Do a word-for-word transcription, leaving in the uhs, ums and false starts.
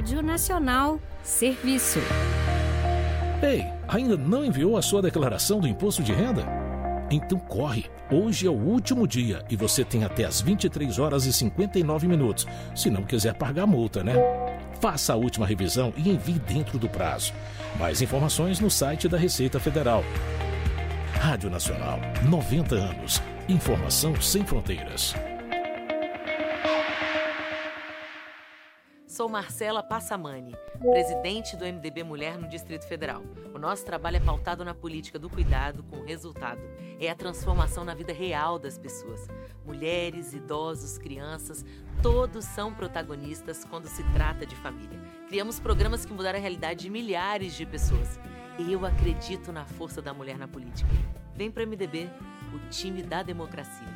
Rádio Nacional Serviço. Ei, ainda não enviou a sua declaração do imposto de renda? Então corre, hoje é o último dia e você tem até as vinte e três horas e cinquenta e nove minutos, se não quiser pagar a multa, né? Faça a última revisão e envie dentro do prazo. Mais informações no site da Receita Federal. Rádio Nacional, noventa anos. Informação sem fronteiras. Sou Marcela Passamani, presidente do M D B Mulher no Distrito Federal. O nosso trabalho é pautado na política do cuidado com resultado. É a transformação na vida real das pessoas. Mulheres, idosos, crianças, todos são protagonistas quando se trata de família. Criamos programas que mudaram a realidade de milhares de pessoas. Eu acredito na força da mulher na política. Vem para o M D B, o time da democracia.